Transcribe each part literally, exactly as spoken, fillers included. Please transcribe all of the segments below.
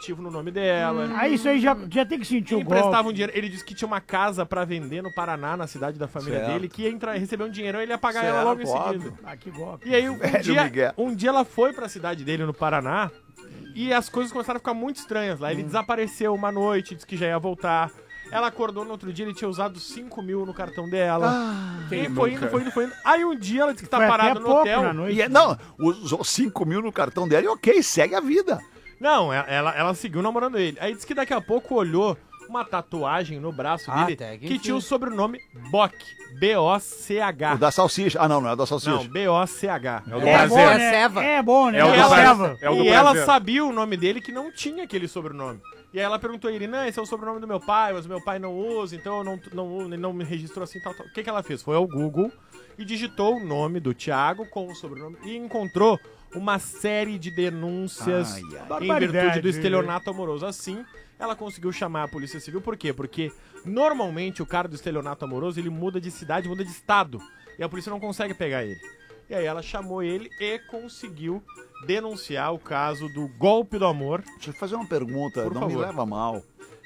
aplicativo no nome dela. Hum. Aí isso aí já, já tem que sentir Ele o golpe. emprestava um dinheiro. Ele disse que tinha uma casa pra vender no Paraná, na cidade da família Certo. dele, que ia entrar, receber um dinheirão e ele ia pagar Certo, ela logo em óbvio. seguida. Ah, que golpe. E aí, um Velho dia, Miguel. um dia ela foi pra cidade dele, no Paraná, e as coisas começaram a ficar muito estranhas lá. Ele Hum. desapareceu uma noite, disse que já ia voltar. Ela acordou no outro dia, ele tinha usado cinco mil no cartão dela. Ah, e foi indo, foi indo, foi indo. Aí um dia ela disse que tá Foi até parada no pouco hotel. na noite. E é, não, usou cinco mil no cartão dela e ok, segue a vida. Não, ela, ela, ela seguiu namorando ele. Aí disse que daqui a pouco olhou uma tatuagem no braço Ah, dele tag, que enfim. tinha o sobrenome Bock. B O C H. O da salsicha. Ah, não, não é o da salsicha. Não, B O C H. É o do É bom, prazer. né? Seva. É bom, né? É o do ela- prazer. É o do e ela prazer. sabia o nome dele que não tinha aquele sobrenome. E aí ela perguntou a ele, não, esse é o sobrenome do meu pai, mas o meu pai não usa, então eu não, não, ele não me registrou assim, tal, tal. O que, que ela fez? Foi ao Google e digitou o nome do Thiago com o sobrenome e encontrou uma série de denúncias Ai, ai. em Barbaridade, virtude do né? estelionato amoroso. Assim, ela conseguiu chamar a Polícia Civil. Por quê? Porque normalmente o cara do estelionato amoroso, ele muda de cidade, muda de estado. E a polícia não consegue pegar ele. E aí ela chamou ele e conseguiu denunciar o caso do golpe do amor. Deixa eu fazer uma pergunta, Por não me favor. leva a mal.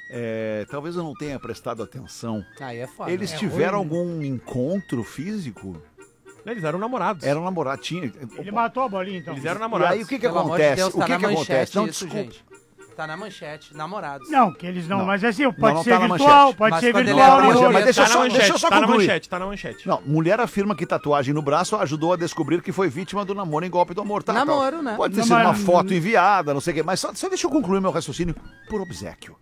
É, talvez eu não tenha prestado atenção. Aí é foda. Eles né? tiveram ruim, né? algum encontro físico? Eles eram namorados. Era um namorado, tinha. Ele matou a bolinha, então. Eles eram E namorados. aí o que que Pelo amor de acontece? Deus, o tá que na que manchete acontece? Não, isso, desculpa. gente. Tá na manchete, namorados. Não, que eles não, Não. mas assim, pode Não, não ser tá na virtual, manchete. pode Mas ser quando ele virtual. abriu, não, mas deixa eu tá só- na manchete, deixa eu só tá na concluir. manchete, tá na manchete. Não, mulher afirma que tatuagem no braço ajudou a descobrir que foi vítima do namoro em golpe do amor. Tá, Namoro, tá. né? Pode ter Não, sido uma mas- foto enviada, não sei o quê. Mas só, só deixa eu concluir meu raciocínio por obséquio.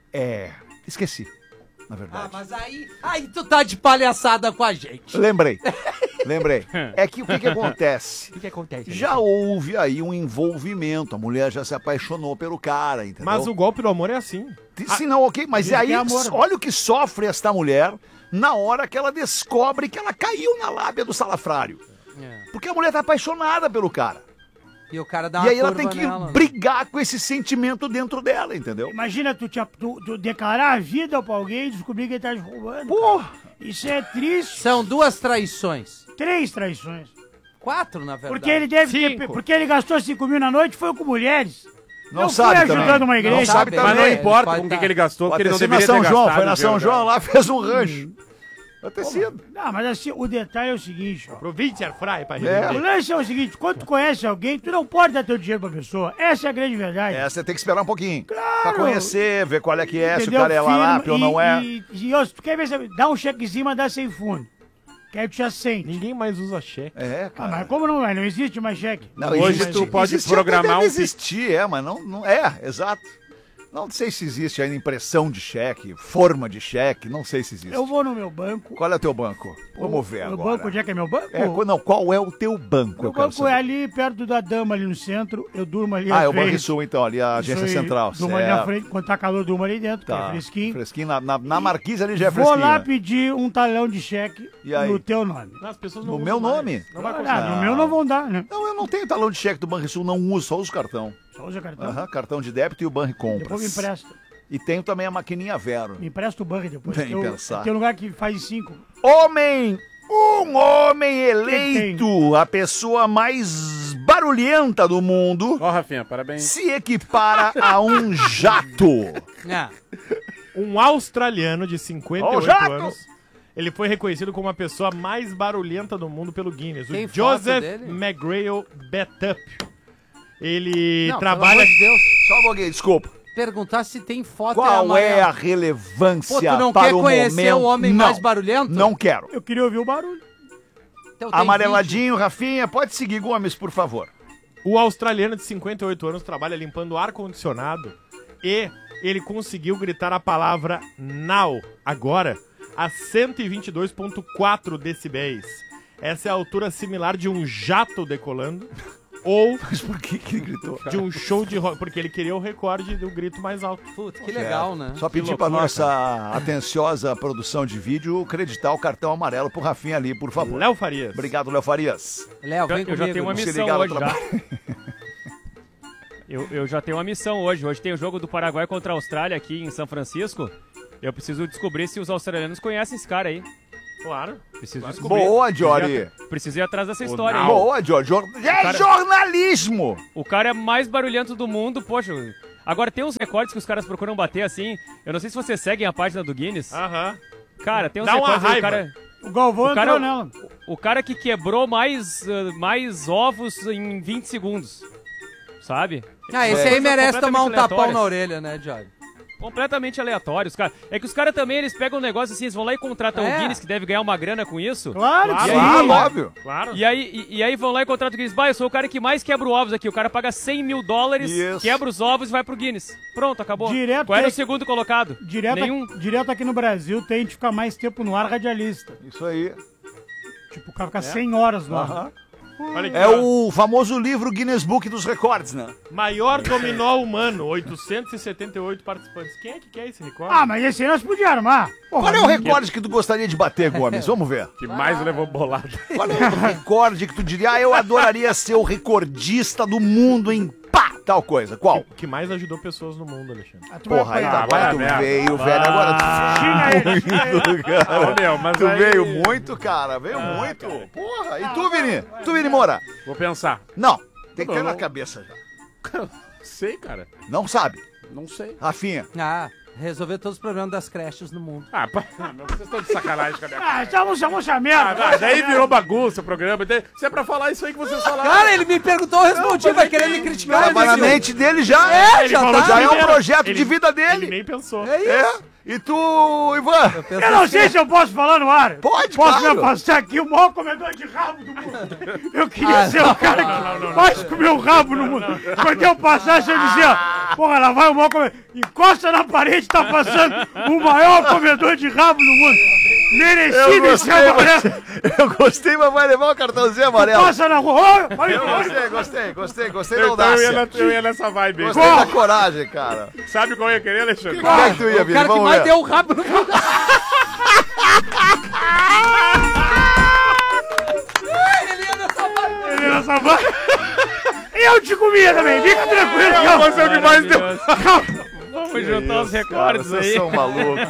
É. Esqueci, na verdade. Ah, mas aí, aí tu tá de palhaçada com a gente. Lembrei. Lembrei. É que o que, que acontece? O que, que acontece? Já houve aí um envolvimento. A mulher já se apaixonou pelo cara, entendeu? Mas o golpe do amor é assim. Se não, ok, mas Diz que aí é amor. olha o que sofre esta mulher na hora que ela descobre que ela caiu na lábia do salafrário. É. Porque a mulher tá apaixonada pelo cara. E o cara dá E uma aí ela curva tem que nela, né? brigar com esse sentimento dentro dela, entendeu? Imagina tu, te, tu, tu declarar a vida pra alguém e descobrir que ele tá te roubando. Porra! Isso é triste. São duas traições. Três traições. Quatro, na verdade. Porque ele deve ter, Cinco. porque ele gastou cinco mil na noite e foi com mulheres. Não Não sabe foi também. ajudando uma igreja. Não sabe Mas Mas também. não Ele importa pode com o que, tá- que ele gastou, porque Pode ele ter não sido na deveria ter São João, gastado. foi na São viu, João cara? lá, fez um rancho. Pode ter sido. Não, mas assim, o detalhe é o seguinte, ó. Aproveite a fry pra O resolver. lance é o seguinte, quando tu conhece alguém, tu não pode dar teu dinheiro pra pessoa. Essa é a grande verdade. É, você tem que esperar um pouquinho. Claro. Pra conhecer, ver qual é que é, se o Entendeu? cara é lápio Firma ou não e- é. E, e, ó, se tu quer ver, se- dá um chequezinho, mas dá sem fundo. Que aí tu já sente. Ninguém mais usa cheque. É, Ah, cara. mas como não é? Não existe mais cheque. Não, Hoje existe- tu pode existe, programar deve um existir, é, mas não, não é, exato. Não sei se existe ainda impressão de cheque, forma de cheque, não sei se existe. Eu vou no meu banco. Qual é o teu banco? Vamos ver Meu agora. banco, onde é que é meu banco? É, qu- não, qual é o teu banco? Meu eu quero banco é saber. ali perto da Dama, ali no centro. Eu durmo ali. Ah, à é o frente. Banrisul, então, ali a agência Isso aí, central. Durmo ali na certo. frente, quando tá calor, durmo ali dentro, que Tá. é fresquinho. Fresquinho, na, na, na marquise ali já é Vou fresquinho. lá né? pedir um talão de cheque E aí? no teu nome. As pessoas não No usam meu mais. nome? Não vai Ah, conseguir. no meu não vão dar, né? Não, eu não tenho talão de cheque do Banrisul, não uso, só uso cartão. Só usa cartão. Aham, cartão de débito e o Banri Depois me Compras. empresta. E tenho também a maquininha Vero. Me empresta o banco depois. Nem Eu- pensar. Tem um lugar que faz cinco. Homem! Um homem eleito, a pessoa mais barulhenta do mundo, Ó, Rafinha, parabéns. se equipara a um jato. Ah, Um australiano de cinquenta e Ó, o oito jato! anos. Ele foi reconhecido como a pessoa mais barulhenta do mundo pelo Guinness. Tem o foto Joseph dele? McGrail Betup. Ele não, trabalha... pelo amor de Deus, Só um pouquinho, desculpa. perguntar se tem foto Qual é a amarela. relevância Pô, tu não para quer o conhecer momento? o homem Não, mais barulhento? Não quero. Eu queria ouvir o barulho. Então tem Amareladinho, Rafinha, pode seguir, Gomes, por favor. O australiano de cinquenta e oito anos trabalha limpando ar-condicionado e ele conseguiu gritar a palavra now, agora, a cento e vinte e dois vírgula quatro decibéis. Essa é a altura similar de um jato decolando ou Mas por que que ele gritou? de um show de rock, porque ele queria o recorde do grito mais alto. Puta, que legal, né? Só pedir loucura, para nossa atenciosa produção de vídeo acreditar o cartão amarelo pro Rafinha ali, por favor. Léo Farias. Obrigado, Léo Farias. Léo, vem Eu já comigo. tenho uma Se missão ligar no hoje já. trabalho. Eu, eu já tenho uma missão hoje. Hoje tem o jogo do Paraguai contra a Austrália aqui em São Francisco. Eu preciso descobrir se os australianos conhecem esse cara aí. Claro. Preciso descobrir. Boa, Jory. Preciso ir atrás dessa história aí. Boa, Jory. Jor- É cara- jornalismo. O cara é mais barulhento do mundo, poxa. Agora, tem uns recordes que os caras procuram bater assim. Eu não sei se vocês seguem a página do Guinness. Aham. Cara, tem uns Dá uma recordes aí, o raiva. cara... O Galvão O cara, entrou nela. o cara que quebrou mais, uh, mais ovos em vinte segundos. Sabe? Ah, esse Coisas aí merece completamente tomar um tapão aleatórias. na orelha, né, Jorge? Completamente aleatórios, cara. É que os caras também, eles pegam um negócio assim, eles vão lá e contratam É. o Guinness, que deve ganhar uma grana com isso. Claro, Claro, que Claro, sim. óbvio. Claro. E aí, e, e aí vão lá e contratam o Guinness. Bah, eu sou o cara que mais quebra ovos aqui. O cara paga cem mil dólares, Isso. quebra os ovos e vai pro Guinness. Pronto, acabou. Direto Qual era tem- o segundo colocado? Direto, Nenhum. direto aqui no Brasil tem de ficar mais tempo no ar radialista. Isso aí. Tipo, o cara fica cem horas no ar. Aham. Olha aqui, É ó. o famoso livro Guinness Book dos Recordes, né? Maior dominó humano, oitocentos e setenta e oito participantes. Quem é que quer esse recorde? Ah, mas esse aí nós podíamos armar. Porra, Qual é o recorde que tu gostaria de bater, Gomes? Vamos ver. Que mais levou bolada. Qual é o recorde que tu diria, ah, eu adoraria ser o recordista do mundo em pá, tal coisa? Qual? Que mais ajudou pessoas no mundo, Alexandre. Ah, tu vai Porra, aí apanhar. agora vai tu a merda. veio, velho, agora tu Xinga ele, xinga ele. muito, cara. Ô, meu, mas Tu aí- veio muito, cara, veio muito. Porra, e tu, Vini? Tu, Vini Moura? Vou pensar. Não, tem que Não, ter na não. cabeça já. Sei, cara. Não sabe? Não sei. Rafinha, Ah, resolver todos os problemas das creches no mundo. Ah, pá, não, vocês estão de sacanagem com a minha cara. Ah, chamou, chamou essa Ah, merda. vai, daí virou bagunça o programa. daí- Se é pra falar isso aí que vocês falaram. Cara, ele me perguntou, eu respondi, vai querer me criticar. tava na imbecil. mente dele já. É, Ele já falou tá. Já é um primeiro. projeto Ele- de vida Ele dele. nem pensou. É isso. É. E tu, Ivan? Eu Eu não sei se eu posso falar no ar. Pode, Posso claro. me afastar aqui, o maior comedor de rabo do mundo. Eu queria Ah, ser o cara que mais comeu rabo no mundo. Quando eu passasse, eu dizia, porra, lá vai o maior comedor. Encosta na parede, tá passando o maior comedor de rabo do mundo. Eu Merecido esse gostei, amarelo. mas, eu gostei, mas vai levar o cartãozinho amarelo. Passa na rua. Olha, olha, Eu olha. gostei, gostei, gostei, gostei da Então eu ia, audácia. na- eu ia nessa vibe aí. Gostei da coragem, cara. Sabe qual eu ia querer, Alexandre? Como é que tu ia, O Vini? cara que Vamos mais ver. deu o rabo no mundo. Ele ia nessa vibe. Ele era safado. E eu te comia também, fica tranquilo. calma. Você é o que mais deu. Vamos juntar os Cara, recordes vocês aí. são malucos.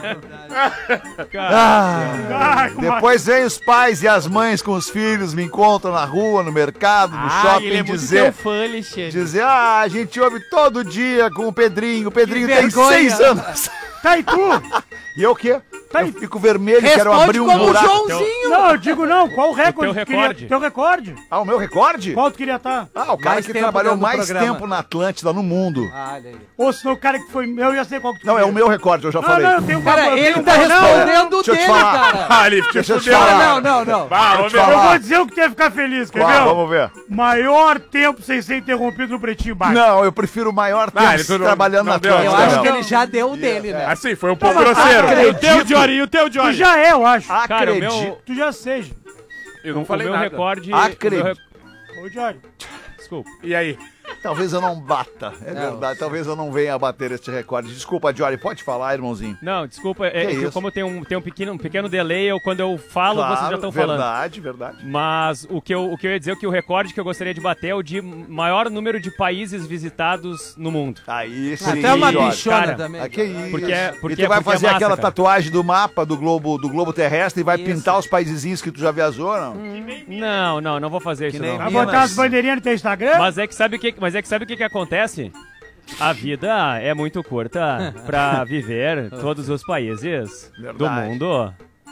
Cara. Ah, Ai, como- depois vem os pais e as mães com os filhos, me encontram na rua, no mercado, no shopping, dizer, fã, Alexandre. dizer, ah, a gente ouve todo dia com o Pedrinho, o Pedrinho Que tem vergonha. seis anos. Tá, e tu? E eu o quê? Tá Eu aí. fico vermelho, quero Responde abrir um como o buraco. Joãozinho. Não, eu digo não. Qual o recorde? O teu que queria- recorde. Teu recorde. Ah, o meu recorde? Qual tu queria estar? Ah, o cara Mais que tempo trabalhou dentro do mais programa. tempo na Atlântida, no mundo. Ah, olha aí. Ou senão o cara que foi... Eu já sei qual que tu Não, é queria. o meu recorde, eu já Não, falei. não, eu tenho um Cara, eu tenho ele um- tá não, respondendo deixa eu te dele, falar. cara. Ah, ele te Deixa eu te fudeu. falar. Não, não, não. Bah, Vou ô, te meu. Eu falar. vou dizer o que tu ia ficar feliz, quer Qual? ver? Vamos ver. Maior tempo sem ser interrompido no Pretinho Básico. Não, eu prefiro o maior tempo ele tu não- trabalhando não na deu. Atlântida. Eu acho não. que ele já deu o dele, né? Assim, foi um pouco mas- grosseiro. Ah, E o teu, Jory? E o teu, Tu Jory? já é, eu acho. Cara, o Acredito. meu, Tu já seja. Eu não o falei meu nada. recorde... Acredito. o meu re- Ô, Jory. Desculpa. E aí? Talvez eu não bata, é Não, verdade. Talvez eu não venha a bater este recorde. Desculpa, Jory, pode falar, irmãozinho. Não, desculpa, é, Que é que isso? como tem um, tem um, pequeno, um pequeno delay, eu, quando eu falo, vocês já estão falando. verdade, verdade. Mas o que, eu, o que eu ia dizer é que o recorde que eu gostaria de bater é o de maior número de países visitados no mundo. Aí sim, Até uma Jory. bichona Cara, também. Ah, que isso. Porque é- e porque- tu vai porque é fazer massa, aquela cara. tatuagem do mapa do globo, do globo terrestre e vai Isso. pintar os paisezinhos que tu já viajou, não? Não, não, não vou fazer isso nem não. Vai Minas. botar as bandeirinhas no teu Instagram? Mas é que sabe o que, mas é que sabe o que, que acontece? A vida é muito curta pra viver todos os países do Verdade. mundo.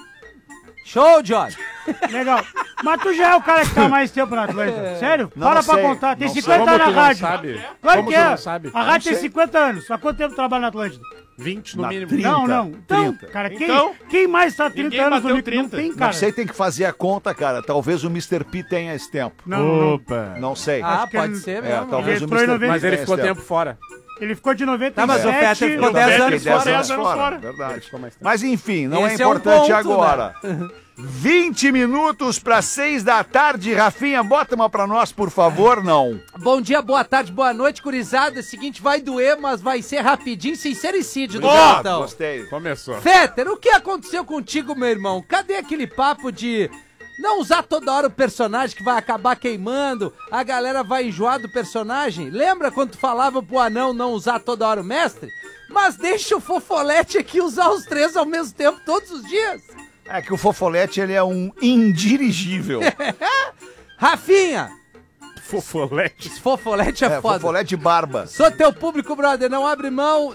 Show, Jorge. Legal. Mas tu já é o cara que tá mais tempo na Atlântida. Sério? Não Fala pra sei, contar. Tem não sei. cinquenta Como anos tu na não rádio. sabe? Claro Como que tu é. não sabe? A rádio tem sei. cinquenta anos. Há quanto tempo tu trabalha na Atlântida? vinte no Na mínimo. trinta. Não, não. Então, trinta. cara, quem, Então, quem mais tá há trinta ninguém anos no bateu micro? Não trinta. tem, Não cara. sei, tem que fazer a conta, cara. Talvez o mister P tenha esse tempo. Não, não. Opa. Não sei. Ah, Acho que pode ele- ser É, mesmo. talvez Ele o entrou em mister P Mas ele tenha ficou esse tempo fora. Ele ficou de noventa e sete... Tá, mas o Fetter ficou dez Fetter anos dez fora. anos anos fora, fora. verdade. Ficou mais tempo. Mas enfim, não Esse é é um importante ponto, agora. vinte minutos para seis da tarde. Rafinha, bota uma pra nós, por favor, não. Bom dia, boa tarde, boa noite, gurizada. Seguinte, vai doer, mas vai ser rapidinho, sincericídio do Obrigado, Garotão. gostei. Começou. Fetter, o que aconteceu contigo, meu irmão? Cadê aquele papo de não usar toda hora o personagem que vai acabar queimando, a galera vai enjoar do personagem? Lembra quando tu falava pro anão não usar toda hora o mestre? Mas deixa o Fofolete aqui usar os três ao mesmo tempo todos os dias. É que o Fofolete, ele é um indirigível. Rafinha, Fofolete. Esse fofolete é, É, foda. fofolete de barba. Sou teu público, brother, não abre mão